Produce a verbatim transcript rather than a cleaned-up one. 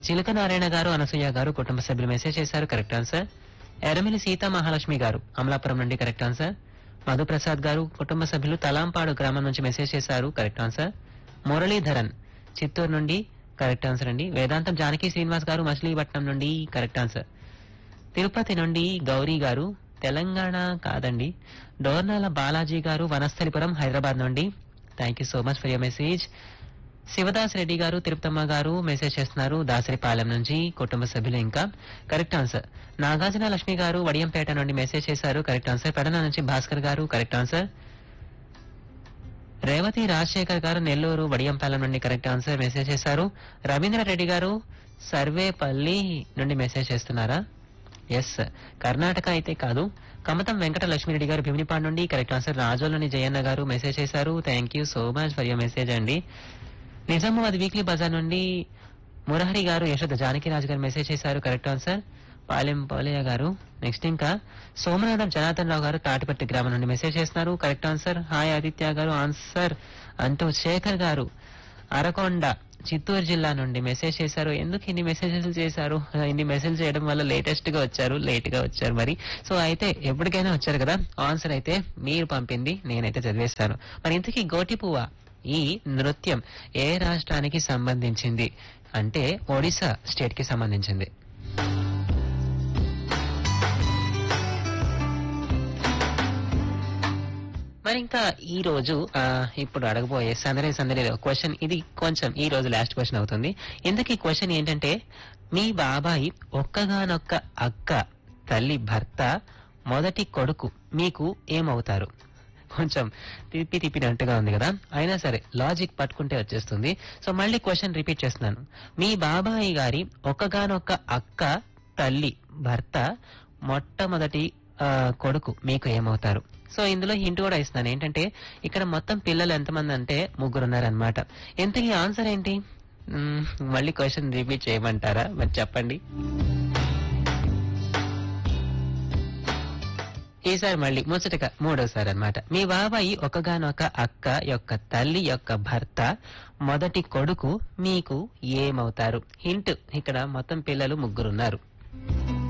చిలక నారాయణ గారు, అనసూయ గారు కుటుంబ సభ్యులు మెసేజ్ చేశారు. Correct answer. ఎరమిలి సీతా మహాలక్ష్మి గారు అమలాపురం నుండి కరెక్ట్ ఆన్సర్. మధుప్రసాద్ గారు కుటుంబ సభ్యులు తలాంపాడు గ్రామం నుంచి మెసేజ్ చేశారు. Correct answer. మురళీధరన్ చిత్తూరు నుండి కరెక్ట్ ఆన్సర్ అండి. వేదాంతం జానకి శ్రీనివాస్ గారు మచిలీపట్నం నుండి కరెక్ట్ ఆన్సర్. తిరుపతి నుండి గౌరీ గారు తెలంగాణ కాదండి. డోర్నాల బాలాజీ గారు వనస్థలిపురం హైదరాబాద్ నుండి thank you so much for your message. Shivadas Reddy గారు తిరుపతమ్మ గారు మెసేజ్ చేస్తున్నారు దాసరిపాలెం నుంచి కుటుంబ సభ్యులు ఇంకా కరెక్ట్ ఆన్సర్. నాగార్జున లక్ష్మి గారు వడియంపేట నుండి మెసేజ్ చేశారు. Correct answer. పెడన నుంచి భాస్కర్ గారు కరెక్ట్ ఆన్సర్. రేవతి రాజశేఖర్ గారు నెల్లూరు వడియంపాలెం నుండి కరెక్ట్ ఆన్సర్ మెసేజ్ చేశారు. రవీంద్ర రెడ్డి గారు సర్వేపల్లి నుండి మెసేజ్ చేస్తున్నారా? ఎస్, కర్ణాటక అయితే కాదు. కమతం వెంకట లక్ష్మీరెడ్డి గారు భీమినిపాడు నుండి కరెక్ట్ ఆన్సర్. రాజోలోని జయన్న గారు మెసేజ్ చేశారు. Thank you so much for your message అండి. నిజామాబాద్ వీక్లీ బజార్ నుండి మురహరి గారు యశోద జానకిరాజు గారు మెసేజ్ చేశారు. Correct answer. పాలెం పోలయ్య గారు నెక్స్ట్ ఇంకా సోమనాథం జనార్దన్ రావు గారు తాటిపట్టి గ్రామం నుండి మెసేజ్ చేస్తున్నారు. Correct answer. హాయ్ ఆదిత్య గారు ఆన్సర్ అంటూ శేఖర్ గారు అరకొండ చిత్తూరు జిల్లా నుండి మెసేజ్ చేశారు. ఎందుకు ఇన్ని మెసేజెస్ చేశారు? ఇన్ని మెసేజ్ చేయడం వల్ల లేటెస్ట్ గా వచ్చారు, లేట్ గా వచ్చారు మరి. సో అయితే ఎప్పటికైనా వచ్చారు కదా. ఆన్సర్ అయితే మీరు పంపింది నేనైతే చదివేస్తాను. మరి ఇంతకీ గోటిపువ్వ ఈ నృత్యం ఏ రాష్ట్రానికి సంబంధించింది అంటే ఒడిశా స్టేట్ కి సంబంధించింది. మరి ఇంకా ఈ రోజు ఇప్పుడు అడగబోయే సందడి సందడి క్వశ్చన్ ఇది కొంచెం ఈ రోజు లాస్ట్ క్వశ్చన్ అవుతుంది. ఇందుకు ఈ క్వశ్చన్ ఏంటంటే మీ బాబాయి ఒక్కగానొక్క అక్క తల్లి భర్త మొదటి కొడుకు మీకు ఏమవుతారు? కొంచెం తిప్పి తిప్పినట్టుగా ఉంది కదా, అయినా సరే లాజిక్ పట్టుకుంటే వచ్చేస్తుంది. సో మళ్ళీ క్వశ్చన్ రిపీట్ చేస్తున్నాను. మీ బాబాయి గారి ఒక్కగానొక్క అక్క తల్లి భర్త మొట్టమొదటి కొడుకు మీకు ఏమవుతారు? సో ఇందులో హింట్ కూడా ఇస్తున్నాను. ఏంటంటే ఇక్కడ మొత్తం పిల్లలు ఎంతమంది అంటే ముగ్గురు ఉన్నారనమాట. ఎంతకీ ఆన్సర్ ఏంటి? మళ్ళీ క్వశ్చన్ రిపీట్ చేయమంటారా? మరి చెప్పండి. ఈసారి మళ్ళీ ముచ్చటగా మూడోసారి అనమాట. మీ బాబాయి ఒకగానొక అక్క యొక్క తల్లి యొక్క భర్త మొదటి కొడుకు మీకు ఏమవుతారు? హింట్, ఇక్కడ మొత్తం పిల్లలు ముగ్గురున్నారు.